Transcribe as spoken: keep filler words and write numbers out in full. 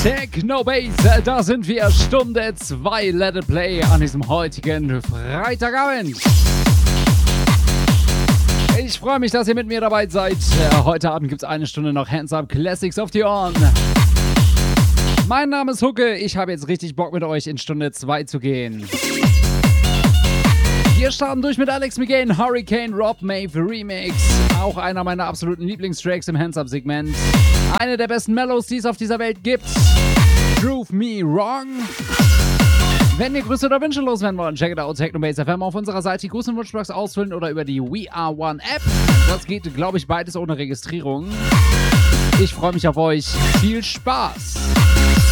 Techno Bass, da sind wir, Stunde zwei Let It Play an diesem heutigen Freitagabend. Ich freue mich, dass ihr mit mir dabei seid. Heute Abend gibt es eine Stunde noch Hands Up Classics auf die Ohren. Mein Name ist Hucke, ich habe jetzt richtig Bock mit euch in Stunde zwei zu gehen. Wir starten durch mit Alex McGain, Hurricane Rob Mave Remix. Auch einer meiner absoluten Lieblingstracks im Hands-Up-Segment. Eine der besten Mellows, die es auf dieser Welt gibt. Prove Me Wrong. Wenn ihr Grüße oder Wünsche loswerden wollt, checkt out Techno Bass F M auf unserer Seite. Gruß- und Wunschbox ausfüllen oder über die We Are One App. Das geht, glaube ich, beides ohne Registrierung. Ich freue mich auf euch. Viel Spaß!